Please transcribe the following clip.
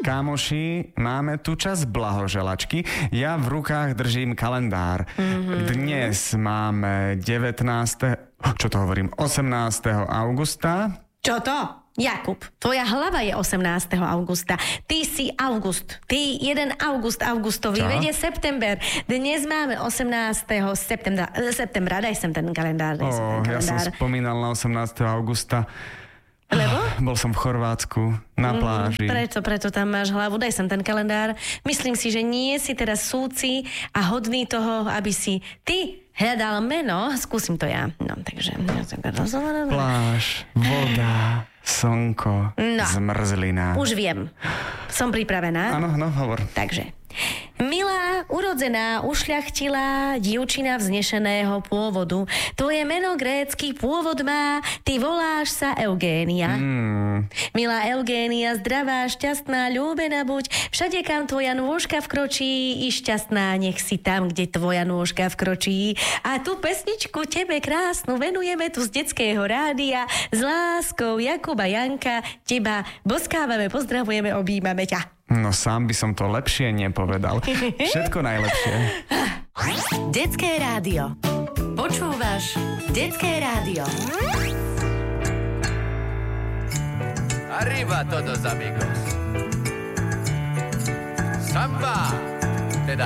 Kámoši, máme tu čas blahoželačky. Ja v rukách držím kalendár. Dnes máme 18. augusta. Čo to? Jakub, tvoja hlava je 18. augusta. Ty si August. Ty jeden augustový. Veď je september. Dnes máme 18. septembra. Daj sem ten kalendár. Ja som spomínal na 18. augusta. Lebo? Bol som v Chorvátsku, na pláži. Preto tam máš hlavu. Daj sem ten kalendár. Myslím si, že nie si teraz súci a hodný toho, aby si ty hľadal meno. Skúsim to ja. No, takže... Pláž, voda, slnko, zmrzlina. Už viem. Som pripravená. Áno, hovor. Takže... Milá, urodzená, ušľachtilá dievčina vznešeného pôvodu. Tvoje meno grécky pôvod má, ty voláš sa Eugénia. Milá Eugénia, zdravá, šťastná, ľúbená buď, všade kam tvoja nôžka vkročí, i šťastná nech si tam, kde tvoja nôžka vkročí. A tú pesničku tebe krásnu venujeme tu z detského rádia s láskou Jakuba Janka, teba boskávame, pozdravujeme, objímame ťa. No sám by som to lepšie nepovedal. Všetko najlepšie. Detské rádio. Počúvaš Detské rádio. Arriba todos amigos. Samba.